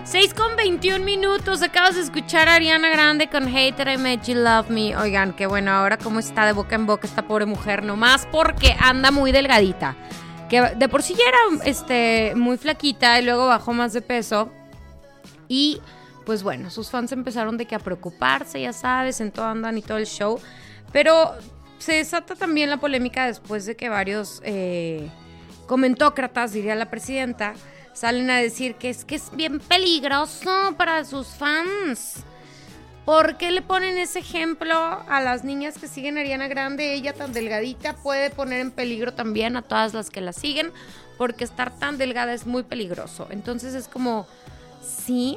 6:21. Acabas de escuchar a Ariana Grande con Hate That I Made You Love Me. Oigan, qué bueno, ahora cómo está de boca en boca esta pobre mujer, nomás porque anda muy delgadita. Que de por sí ya era muy flaquita y luego bajó más de peso. Y pues bueno, sus fans empezaron de que a preocuparse, ya sabes, en todo andan y todo el show. Pero se desata también la polémica después de que varios comentócratas, diría la presidenta, salen a decir que es bien peligroso para sus fans. ¿Por qué le ponen ese ejemplo a las niñas que siguen a Ariana Grande? Ella tan delgadita puede poner en peligro también a todas las que la siguen, porque estar tan delgada es muy peligroso. Entonces es como, sí,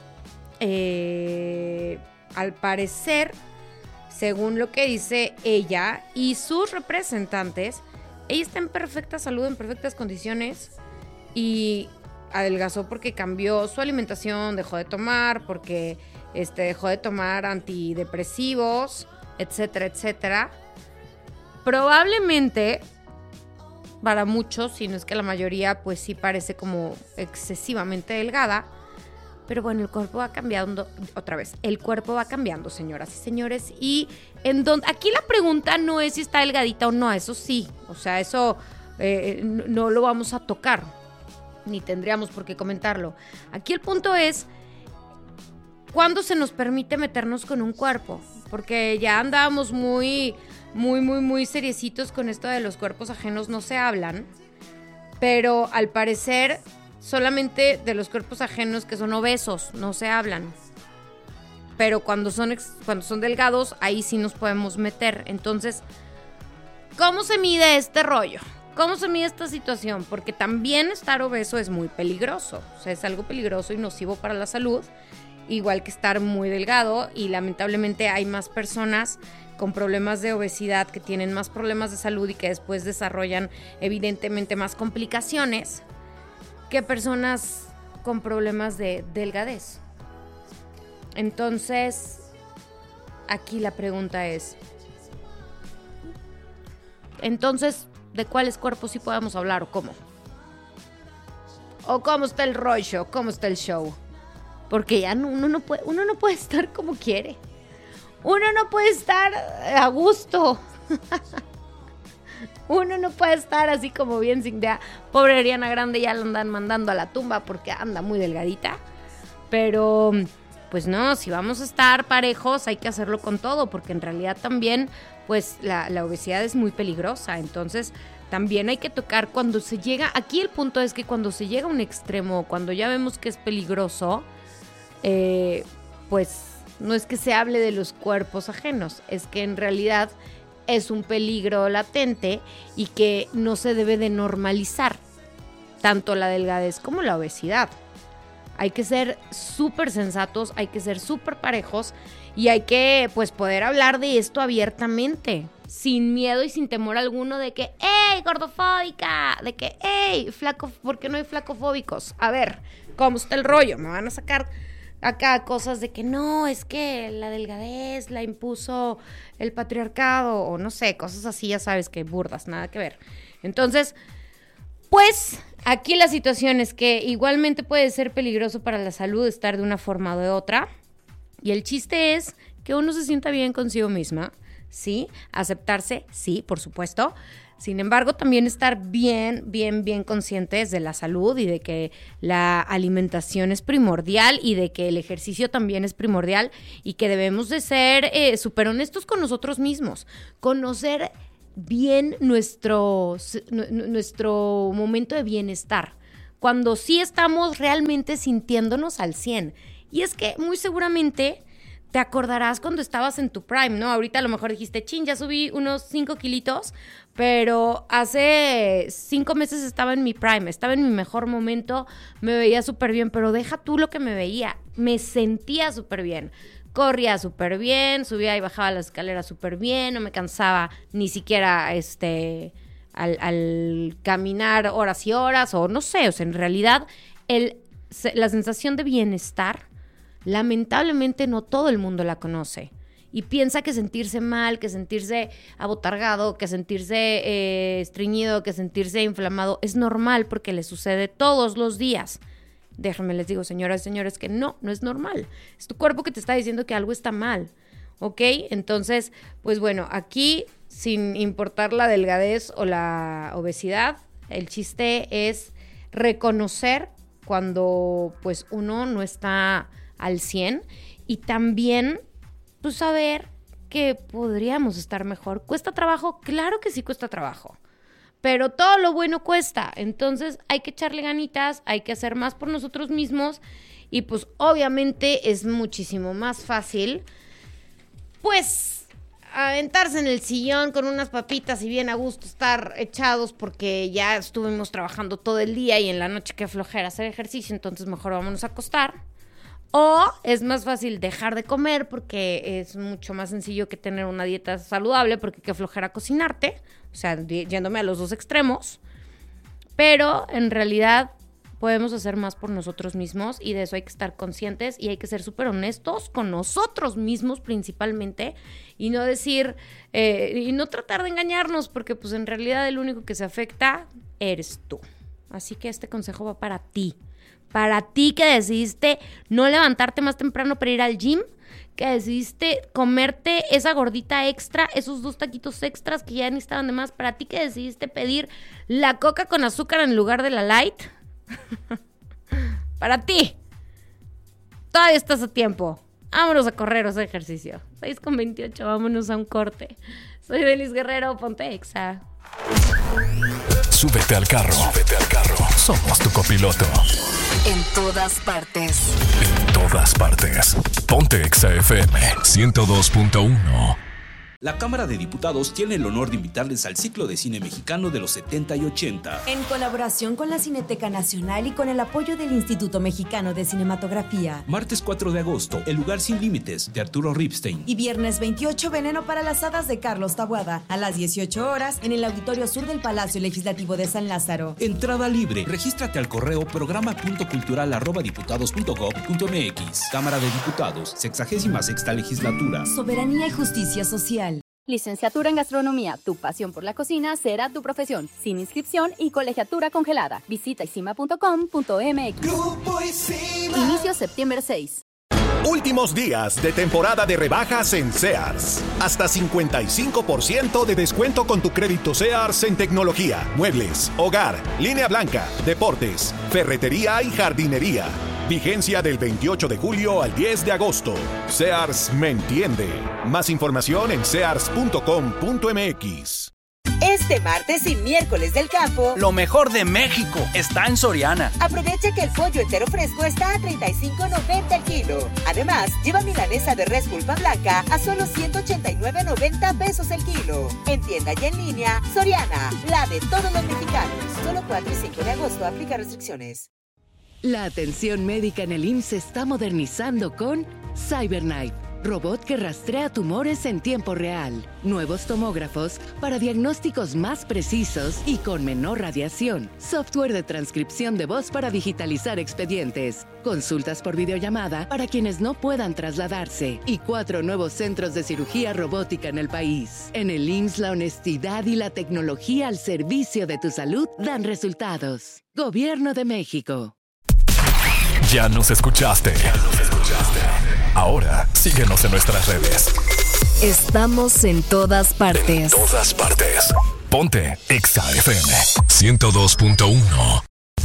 al parecer, según lo que dice ella y sus representantes, ella está en perfecta salud, en perfectas condiciones y adelgazó porque cambió su alimentación, dejó de tomar, porque dejó de tomar antidepresivos, etcétera, etcétera. Probablemente para muchos, si no es que la mayoría, pues sí parece como excesivamente delgada. Pero bueno, el cuerpo va cambiando, otra vez, el cuerpo va cambiando, señoras y señores. Y aquí la pregunta no es si está delgadita o no, eso sí, o sea, eso no lo vamos a tocar, ni tendríamos por qué comentarlo. Aquí el punto es, ¿cuándo se nos permite meternos con un cuerpo? Porque ya andábamos muy seriecitos con esto de los cuerpos ajenos, no se hablan, pero al parecer solamente de los cuerpos ajenos que son obesos, no se hablan. Pero cuando son delgados, ahí sí nos podemos meter. Entonces, ¿cómo se mide este rollo? ¿Cómo se mide esta situación? Porque también estar obeso es muy peligroso. O sea, es algo peligroso y nocivo para la salud, igual que estar muy delgado. Y lamentablemente hay más personas con problemas de obesidad que tienen más problemas de salud y que después desarrollan evidentemente más complicaciones que personas con problemas de delgadez. Entonces, aquí la pregunta es, entonces, ¿de cuáles cuerpos sí podemos hablar o cómo? ¿O cómo está el rollo? ¿Cómo está el show? Porque ya uno no puede estar como quiere. Uno no puede estar a gusto. Uno no puede estar así como bien sin idea. Pobre Ariana Grande, ya la andan mandando a la tumba porque anda muy delgadita. Pero, pues no, si vamos a estar parejos hay que hacerlo con todo, porque en realidad también, pues la obesidad es muy peligrosa. Entonces, también hay que tocar cuando se llega. Aquí el punto es que cuando se llega a un extremo, cuando ya vemos que es peligroso, pues no es que se hable de los cuerpos ajenos, es que en realidad es un peligro latente y que no se debe de normalizar tanto la delgadez como la obesidad. Hay que ser súper sensatos, hay que ser súper parejos y hay que pues poder hablar de esto abiertamente, sin miedo y sin temor alguno de que ¡ey, gordofóbica! De que ¡ey, flaco! ¿Por qué no hay flacofóbicos? A ver, ¿cómo está el rollo? Me van a sacar acá cosas de que no, es que la delgadez la impuso el patriarcado o no sé, cosas así, ya sabes que burdas, nada que ver. Entonces, pues aquí la situación es que igualmente puede ser peligroso para la salud estar de una forma o de otra. Y el chiste es que uno se sienta bien consigo misma, ¿sí? Aceptarse, sí, por supuesto. Sin embargo, también estar bien conscientes de la salud y de que la alimentación es primordial y de que el ejercicio también es primordial y que debemos de ser súper honestos con nosotros mismos. Conocer bien nuestro momento de bienestar, cuando sí estamos realmente sintiéndonos al 100. Y es que muy seguramente te acordarás cuando estabas en tu prime, ¿no? Ahorita a lo mejor dijiste, ya subí unos 5 kilitos, pero hace 5 meses estaba en mi prime, estaba en mi mejor momento, me veía súper bien, pero deja tú lo que me veía, me sentía súper bien. Corría súper bien, subía y bajaba las escaleras súper bien, no me cansaba ni siquiera al caminar horas y horas, o no sé, o sea, en realidad la sensación de bienestar, lamentablemente no todo el mundo la conoce. Y piensa que sentirse mal, que sentirse abotargado, que sentirse estreñido, que sentirse inflamado es normal porque le sucede todos los días. Déjenme les digo, señoras y señores, que no es normal. Es tu cuerpo que te está diciendo que algo está mal, ¿ok? Entonces, pues bueno, aquí, sin importar la delgadez o la obesidad, el chiste es reconocer cuando pues uno no está al 100 y también pues saber que podríamos estar mejor. ¿Cuesta trabajo? Claro que sí cuesta trabajo. Pero todo lo bueno cuesta, entonces hay que echarle ganitas, hay que hacer más por nosotros mismos y pues obviamente es muchísimo más fácil pues aventarse en el sillón con unas papitas y bien a gusto estar echados porque ya estuvimos trabajando todo el día y en la noche qué flojera hacer ejercicio, entonces mejor vámonos a acostar. O es más fácil dejar de comer porque es mucho más sencillo que tener una dieta saludable porque qué flojera cocinarte. O sea, yéndome a los dos extremos. Pero en realidad podemos hacer más por nosotros mismos y de eso hay que estar conscientes y hay que ser súper honestos con nosotros mismos principalmente y no decir, y no tratar de engañarnos porque pues en realidad el único que se afecta eres tú. Así que este consejo va para ti. Para ti que decidiste no levantarte más temprano para ir al gym, que decidiste comerte esa gordita extra, esos 2 taquitos extras que ya ni estaban de más, para ti que decidiste pedir la coca con azúcar en lugar de la light, para ti, todavía estás a tiempo. Vámonos a correr o hacer ejercicio. 6:28, vámonos a un corte. Soy Denise Guerrero, ponte Exa. Súbete al carro. Somos tu copiloto. En todas partes. En todas partes. Ponte Exa FM 102.1. La Cámara de Diputados tiene el honor de invitarles al ciclo de cine mexicano de los 70 y 80. En colaboración con la Cineteca Nacional y con el apoyo del Instituto Mexicano de Cinematografía. Martes 4 de agosto, El lugar sin límites, de Arturo Ripstein. Y viernes 28, Veneno para las hadas, de Carlos Taboada, a las 18 horas, en el Auditorio Sur del Palacio Legislativo de San Lázaro. Entrada libre. Regístrate al correo programa.cultural@diputados.gov.mx. Cámara de Diputados, 66ª Legislatura. Soberanía y justicia social. Licenciatura en Gastronomía. Tu pasión por la cocina será tu profesión. Sin inscripción y colegiatura congelada. Visita isima.com.mx. Inicio septiembre 6. Últimos días de temporada de rebajas en Sears. Hasta 55% de descuento con tu crédito Sears en tecnología, muebles, hogar, línea blanca, deportes, ferretería y jardinería. Vigencia del 28 de julio al 10 de agosto. Sears me entiende. Más información en sears.com.mx. Este martes y miércoles del campo, lo mejor de México está en Soriana. Aprovecha que el pollo entero fresco está a $35.90 el kilo. Además, lleva milanesa de res pulpa blanca a solo $189.90 el kilo. En tienda y en línea, Soriana, la de todos los mexicanos. Solo 4 y 5 de agosto, aplica restricciones. La atención médica en el IMSS se está modernizando con CyberKnife, robot que rastrea tumores en tiempo real, nuevos tomógrafos para diagnósticos más precisos y con menor radiación, software de transcripción de voz para digitalizar expedientes, consultas por videollamada para quienes no puedan trasladarse y 4 nuevos centros de cirugía robótica en el país. En el IMSS, la honestidad y la tecnología al servicio de tu salud dan resultados. Gobierno de México. Ya nos escuchaste. Ahora síguenos en nuestras redes. Estamos en todas partes. En todas partes. Ponte Exa FM 102.1.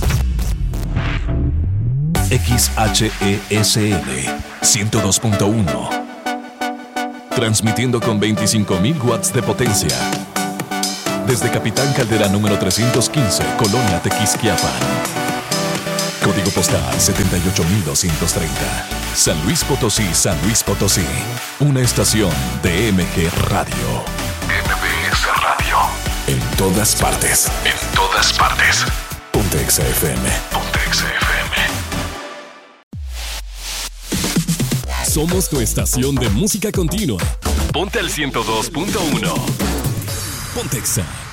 XHESL 102.1. Transmitiendo con 25.000 watts de potencia. Desde Capitán Caldera número 315, Colonia Tequisquiapan. Código postal 78230. San Luis Potosí, San Luis Potosí. Una estación de MG Radio. MBS Radio. En todas partes. En todas partes. Ponte Exa FM. Ponte Exa FM. Somos tu estación de música continua. Ponte al 102.1. Ponte Exa.